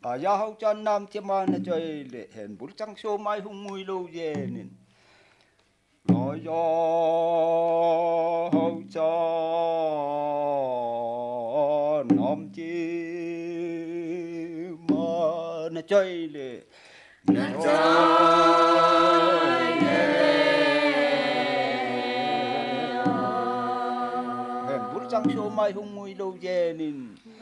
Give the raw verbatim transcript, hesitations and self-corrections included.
à ya hậu chân nam chiêm mà nó chơi lệ hẹn bút trắng số mai hung mùi lâu về nên lo ya hậu chân nam chiêm mà nó chơi lệ nó chơi hẹn bút trắng số mai hung mùi lâu về nên